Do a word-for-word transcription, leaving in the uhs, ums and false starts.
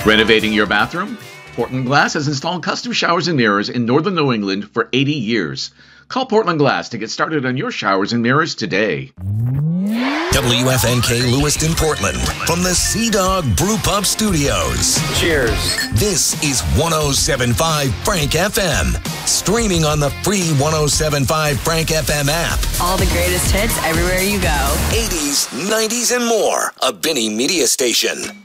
Renovating your bathroom? Portland Glass has installed custom showers and mirrors in northern New England for eighty years. Call Portland Glass to get started on your showers and mirrors today. W F N K Lewiston, Portland, from the Sea Dog Brew Pub Studios. Cheers. This is one oh seven point five Frank F M. Streaming on the free one oh seven point five Frank F M app. All the greatest hits everywhere you go. eighties, nineties, and more. A Benny Media Station.